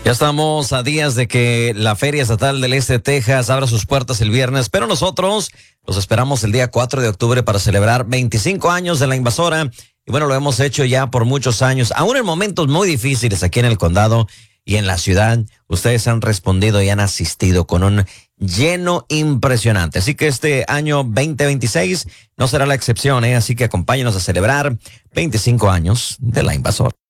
Ya estamos a días de que la Feria Estatal del Este de Texas abra sus puertas el viernes, pero nosotros los esperamos el día 4 de octubre para celebrar 25 años de La Invasora. Y bueno, lo hemos hecho ya por muchos años, aún en momentos muy difíciles aquí en el condado y en la ciudad. Ustedes han respondido y han asistido con un lleno impresionante. Así que este año 2026 no será la excepción, ¿eh? Así que acompáñenos a celebrar 25 años de La Invasora.